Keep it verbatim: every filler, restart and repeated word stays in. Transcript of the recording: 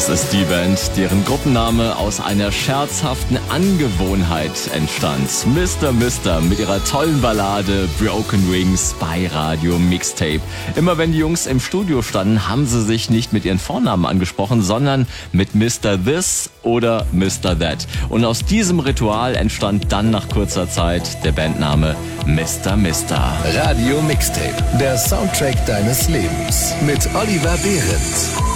Das ist die Band, deren Gruppenname aus einer scherzhaften Angewohnheit entstand. Mister Mister mit ihrer tollen Ballade Broken Wings bei Radio Mixtape. Immer wenn die Jungs im Studio standen, haben sie sich nicht mit ihren Vornamen angesprochen, sondern mit Mister This oder Mister That. Und aus diesem Ritual entstand dann nach kurzer Zeit der Bandname Mister Mister. Radio Mixtape, der Soundtrack deines Lebens mit Oliver Behrens.